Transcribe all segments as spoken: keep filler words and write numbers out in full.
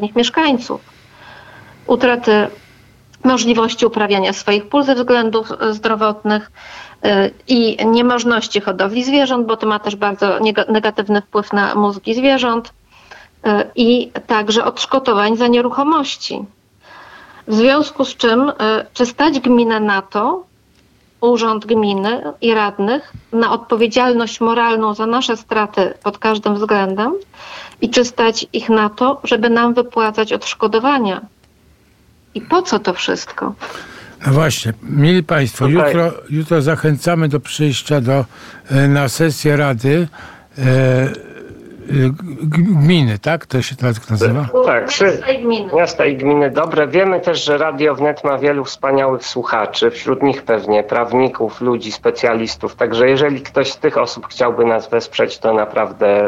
bezpośrednich mieszkańców. Utraty możliwości uprawiania swoich pól ze względów zdrowotnych i niemożności hodowli zwierząt, bo to ma też bardzo negatywny wpływ na mózgi zwierząt, i także odszkodowań za nieruchomości. W związku z czym, czy stać gminę na to, urząd gminy i radnych, na odpowiedzialność moralną za nasze straty pod każdym względem i czy stać ich na to, żeby nam wypłacać odszkodowania? I po co to wszystko? No właśnie, mieli Państwo, okay. jutro, jutro zachęcamy do przyjścia do, na sesję Rady e, Gminy, tak? To się tak nazywa? Tak, miasta i gminy. Miasta i gminy. Dobre. Wiemy też, że Radio Wnet ma wielu wspaniałych słuchaczy, wśród nich pewnie prawników, ludzi, specjalistów. Także jeżeli ktoś z tych osób chciałby nas wesprzeć, to naprawdę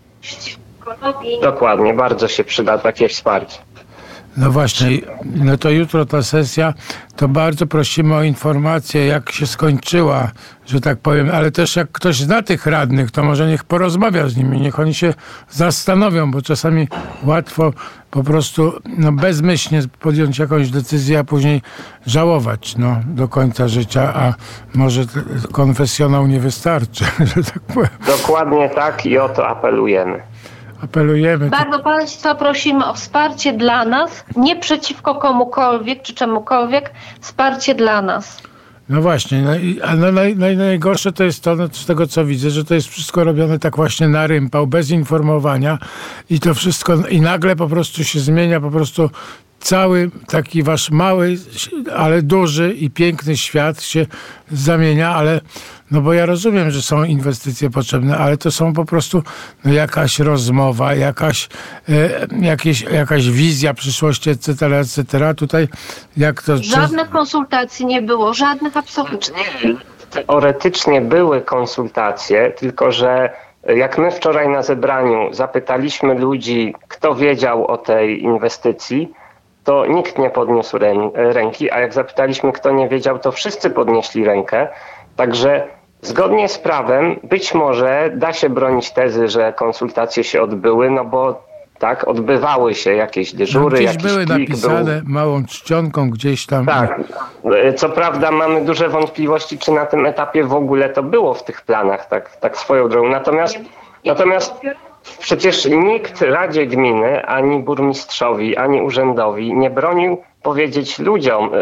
dokładnie, bardzo się przyda takie wsparcie. No właśnie, no to jutro ta sesja, to bardzo prosimy o informację, jak się skończyła, że tak powiem, ale też jak ktoś zna tych radnych, to może niech porozmawia z nimi, niech oni się zastanowią, bo czasami łatwo po prostu no, bezmyślnie podjąć jakąś decyzję, a później żałować no, do końca życia, a może konfesjonał nie wystarczy, że tak powiem. Dokładnie tak i o to apelujemy. Apelujemy. Bardzo Państwa prosimy o wsparcie dla nas, nie przeciwko komukolwiek czy czemukolwiek, wsparcie dla nas. No właśnie, no i, a no naj, naj, najgorsze to jest to, no, z tego co widzę, że to jest wszystko robione tak właśnie na rympał, bez informowania i to wszystko, i nagle po prostu się zmienia po prostu cały taki wasz mały, ale duży i piękny świat się zamienia, ale no bo ja rozumiem, że są inwestycje potrzebne, ale to są po prostu no, jakaś rozmowa, jakaś, e, jakieś, jakaś wizja przyszłości, et cetera, et cetera. Tutaj jak to... Żadnych czy... konsultacji nie było, żadnych absolutnie. Teoretycznie były konsultacje, tylko że jak my wczoraj na zebraniu zapytaliśmy ludzi, kto wiedział o tej inwestycji, to nikt nie podniósł rę- ręki, a jak zapytaliśmy, kto nie wiedział, to wszyscy podnieśli rękę. Także zgodnie z prawem być może da się bronić tezy, że konsultacje się odbyły, no bo tak, odbywały się jakieś dyżury, no, jakiś były plik napisane był... małą czcionką gdzieś tam. Tak, co prawda mamy duże wątpliwości, czy na tym etapie w ogóle to było w tych planach, tak, tak swoją drogą. Natomiast, natomiast przecież nikt Radzie Gminy, ani burmistrzowi, ani urzędowi nie bronił powiedzieć ludziom,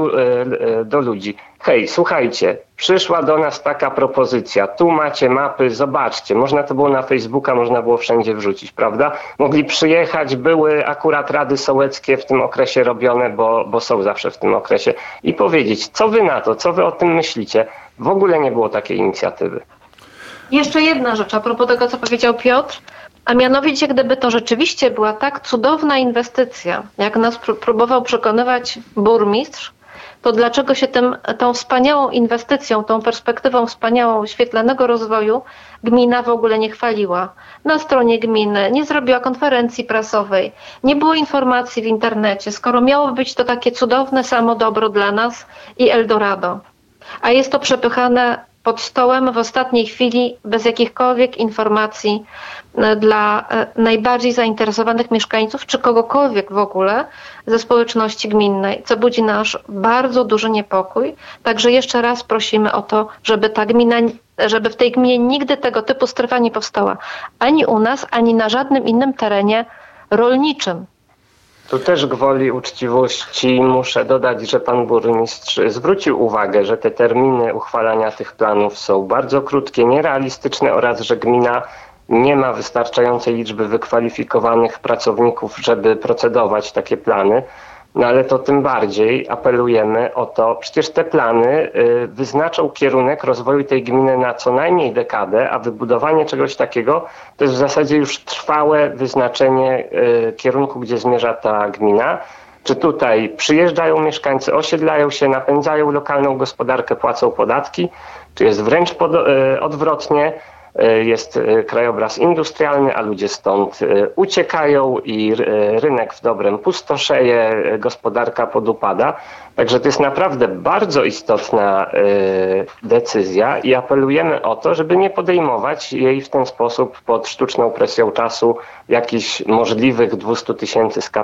do ludzi: hej, słuchajcie, przyszła do nas taka propozycja, tu macie mapy, zobaczcie. Można to było na Facebooka, można było wszędzie wrzucić, prawda? Mogli przyjechać, były akurat rady sołeckie w tym okresie robione, bo, bo są zawsze w tym okresie, i powiedzieć, co wy na to, co wy o tym myślicie. W ogóle nie było takiej inicjatywy. Jeszcze jedna rzecz a propos tego, co powiedział Piotr, a mianowicie gdyby to rzeczywiście była tak cudowna inwestycja, jak nas pró- próbował przekonywać burmistrz, to dlaczego się tym, tą wspaniałą inwestycją, tą perspektywą wspaniałą świetlanego rozwoju gmina w ogóle nie chwaliła? Na stronie gminy nie zrobiła konferencji prasowej, nie było informacji w internecie, skoro miało być to takie cudowne samo dobro dla nas i Eldorado. A jest to przepychane pod stołem w ostatniej chwili, bez jakichkolwiek informacji dla najbardziej zainteresowanych mieszkańców, czy kogokolwiek w ogóle ze społeczności gminnej, co budzi nasz bardzo duży niepokój. Także jeszcze raz prosimy o to, żeby ta gmina, żeby w tej gminie nigdy tego typu strefa nie powstała. Ani u nas, ani na żadnym innym terenie rolniczym. Tu też gwoli uczciwości muszę dodać, że pan burmistrz zwrócił uwagę, że te terminy uchwalania tych planów są bardzo krótkie, nierealistyczne oraz że gmina nie ma wystarczającej liczby wykwalifikowanych pracowników, żeby procedować takie plany. No ale to tym bardziej apelujemy o to, przecież te plany y, wyznaczą kierunek rozwoju tej gminy na co najmniej dekadę, a wybudowanie czegoś takiego to jest w zasadzie już trwałe wyznaczenie y, kierunku, gdzie zmierza ta gmina. Czy tutaj przyjeżdżają mieszkańcy, osiedlają się, napędzają lokalną gospodarkę, płacą podatki, czy jest wręcz pod, y, odwrotnie. Jest krajobraz industrialny, a ludzie stąd uciekają i rynek w dobrem pustoszeje, gospodarka podupada. Także to jest naprawdę bardzo istotna decyzja i apelujemy o to, żeby nie podejmować jej w ten sposób pod sztuczną presją czasu jakichś możliwych dwieście tysięcy